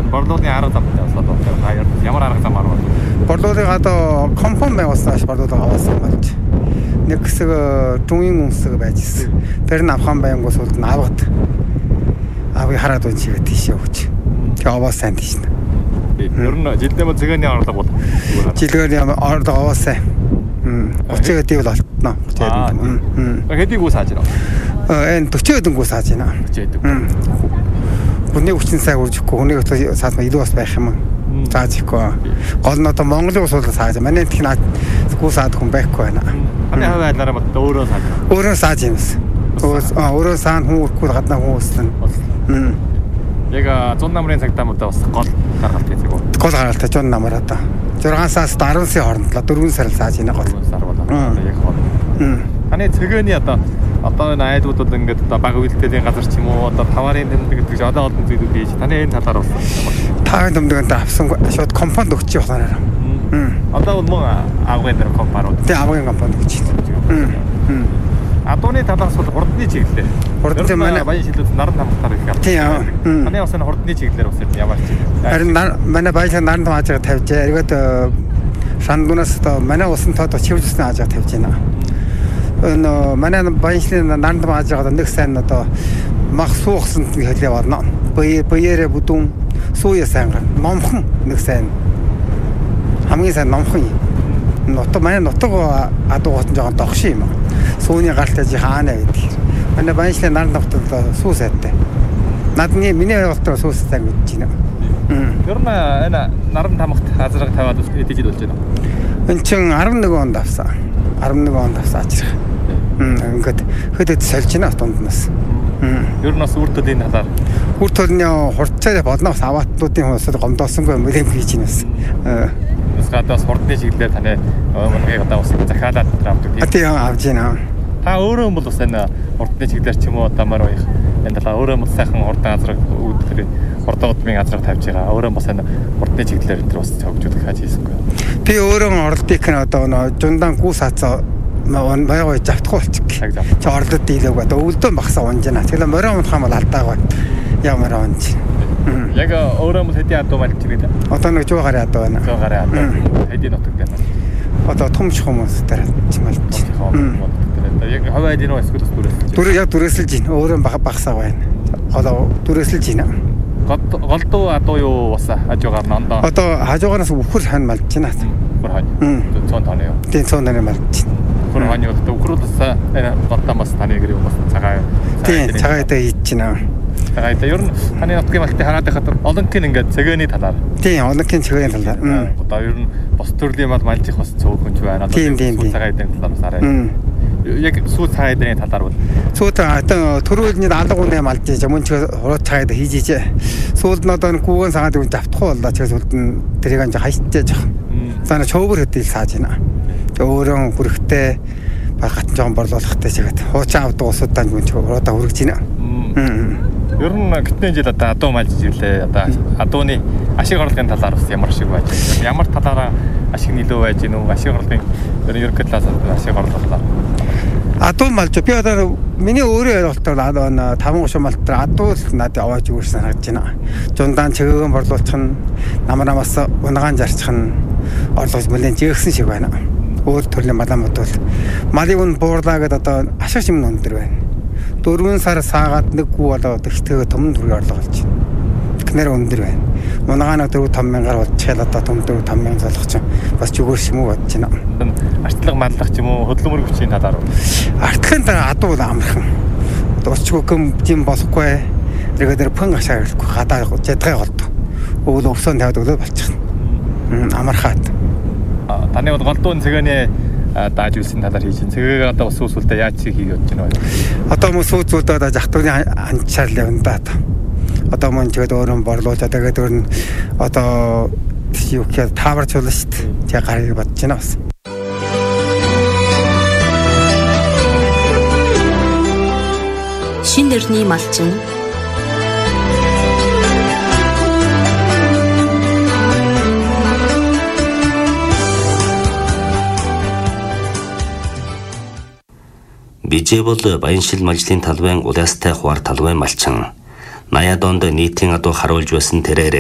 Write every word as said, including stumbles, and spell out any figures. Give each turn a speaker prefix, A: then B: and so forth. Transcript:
A: борлуулын арга замтай бас одоо ямар арга замаар байна?
B: Борлуулыг одоо компон байгуулсан борлуулга авсан болж. Нэг хэсэг дүнгийн үнсэг байж ирсэн. Тэр нь авхан байнгус бол навгад. Авыг хараад үчигээ тийшээ өгч. Тэгээ овоо сайн тийшнэ.
A: Ер нь жилдээ мөн цэгэний орлого бол
B: жилдээ орлого овоо сайн. Өчигөө дэвэл олтноо.
A: Хэдийг үс хааж
B: байна? Энэ forty эдэн гүс хааж байна.
A: forty эдэн.
B: Хүний хүчин сайн үржихгүй хүнийг цаасна илүү бас байх юм. Зааж ихгүй. Гол нь одоо Монголын ус бол сааж. Манай тэх наад гүс саад хүн байхгүй байна.
A: Ханы хавь айлаараа бод өөрөө сааж.
B: Өөрөө сааж юм. Өөрөө саан хүн өрөхгүй гаднаа хүн өснө.
A: Яг зун намрын цагтаамуудаа бас гол гаргалт хийдэг үү?
B: Гол гаргалт зун намар одоо six сараас ten сарын хооронд л four сар сааж ийнэ гол.
A: Сар болоо. Яг гол. Ханы цэгээний одоо одоо энэ айдууд бол ингээд одоо баг үйлдэлтийн газар ч юм уу одоо таварын тэмдэг гэдэг чинь одоо олон зүйлүүд хийж таны энэ талаар болсон.
B: Таварын тэмдэгт авсан шууд компонид өгч явахаар.
A: Одоо бол мөн авгын дээр компаниуд.
B: Тэ авгын компани өгч байна.
A: Адууны талаас бол хурдны чиглэлээ.
B: Хурдны манай
A: баян шилүүд наран тамхтаар их авсан.
B: Тийм.
A: Таны бас энэ хурдны чиглэлээр бас ямар ч юм.
B: Харин манай баян наран тамхаажаа тавьж эргээд шандунаас одоо манай усан тоод чивжсэн аажаа тавьж байна. Энэ манай баяншлын наран тамхаажаа нэг сайн одоо мах суухсан хэлээ болно. Бие биеэрээ бүдүүн сууя сайн гар. Номхон нэг сайн. Хамгийн сайн номхон юм. Нутаг манай нутаг адуугаас жоохон догш юм. Сууны гартаж хаана гэдэг. Манай баяншлын наран тамхтад суу сайтай. Надны миний ойлголтоор суу сайтай гэж байна.
A: Ер нь энэ наран тамхт азраг тавиад эдэж болж байна.
B: Энд чин eleven онд авсан. eleven онд авсан ачрах. Ингээд хөдөд сольж байна дунднаас.
A: Ер нь бас үр төлөний талаар
B: үр төлөний хурцаар болно бас аваатлуудын хүмүүсд гомдоосонгүй юм ийм хийж байна.
A: Гадаас хурдны чиглэлээр таны өмнөгийг одоо бас захиалаад авдаг тийм.
B: Тийм авж байна.
A: Та өөрөө бол бас энэ хурдны чиглэлээр ч юм уу одоо мар баях энэ талаа өөрөө бол сайхан хурдан азраг үүдээр хурдан удмын азраг тавьж байгаа. Өөрөө бас энэ хурдны чиглэлээр энэ бас хөгжүүлэх хаж хийсэнгүй.
B: Би өөрөө орлтыг нь одоо жундан гүс хацаа маяг байж автахгүй болчих. Чи орлоод дийлээг одоо өвлдөн багсаа унжина. Тэгэхээр морин унах юм бол алдаагүй. Ямар унж.
A: Яг өөрөө мөн хэдийн адуу малч гэдэг.
B: Одоо нэг жуугаар адуу байна.
A: Жуугаар адуу. Хэдийн нутаг байна.
B: Одоо томч хүмүүс дээр малч.
A: Яг хаваа эдийн үү эсвэл дүрээс.
B: Дүр яг дүрээсэлж байна. Өөрөө багсаа байна. Одоо дүрээсэлж байна.
A: Голдуу адуу юу бас хажуугаар нондоо.
B: Одоо хажуугаараас үхэр хань малж байна.
A: Үхэр хань. цон тоног юу?
B: Тийм цон тоног малж байна.
A: Үхэр хань бол үхрүүлээс энэ голтамас таны гэр юм бас цагаа.
B: Тийм цагаатай хийж байна.
A: Тэгээд ер нь таны нутгийн малтыг хараад байхад олонхын ингээд цэгээний талаар.
B: Тийм, олонхын цэгээний талаар.
A: Одоо ер нь бос төрлийн мал малжих бас цөөхөн ч байна.
B: Тийм, тийм, тийм.
A: Цагаатай талаар бас арай. Яг сүү цагаатай талаар бол.
B: Сүү одоо төрүүлний алгууны малж юм ч хурууд цагаатай хийж ижээ. Сүүлд нь одоо гүүгэн сагаад үн давтахгүй боллоо. Тэгэхээр сүүлд нь тэрийг анж хайчтай жоох. Цаана чөөвөр хөдөл сааж байна. Өөрөө хүрэхтэй багт жоохон борлуулахтай чигээд хуучин авдаг усудаа юм ч хуруудаа хүргэж байна.
A: Ер нь гэтэн жил одоо адуу малж ирлээ. Одоо адууны ашиг орлогын талаар бас ямар шиг байж байна? Ямар талаараа ашиг нөлөө байж гэнэ үү? Ашиг орлогын ерөнхий талаас ашиг орлого талаар.
B: Адуу малж би одоо миний өөрөө ойлголтоор адуу таван гушуун малтар адуу л надад аваач үүс санагдаж байна. Жундаан чигээгэн борлуулчих нь намрамаас унагаан зарчих нь орлогож мөлий жигсэн шиг байна. Өөр төрлийн маламууд бол малыг нь буурлаа гэдээ одоо ашиг юм өндөр байна. four сар саагаад нэг гүү болоо тэгтгээ том төрөөр орлого олж байна. Технэр өндөр байна. Унагаанаа four five мянгаар болчихлоо одоо том four five мянган залах чинь бас зүгээрс юм уу бодож байна.
A: Артлаг маллах ч юм уу хөдөлмөр хүчийн талаар.
B: Артлахын дараа адуу амархан. Дуусчгүй юм тийм болохгүй. Тэгээд пэн ашаа хэрэггүй гадаа ядгай голд. Өөл өвсөн тавьад өглөө болчих. Амархаад.
A: Таны бол голдуун цэгээний дааж үлсийн талаар хийж байна. Цэгийг одоо бас сүүсүүлдэ яаж хийж бодож байна вэ?
B: Одоо мөн сүүцүүд одоо жахтууны анчаар л явна да. Одоо мөн чигэд өөрөө борлуулж одоо тэгээд өөр нь одоо юу гэхээр таварч болно шүү дээ. Тэгээ гарыг бодож байна бас.
C: Шин дэрний малчин
D: Бижээ бол Баяншил мажлын талбайн улаастай хуваар талбай малчин. eighty онд нийтийн адуу харуулж байсан тэрээр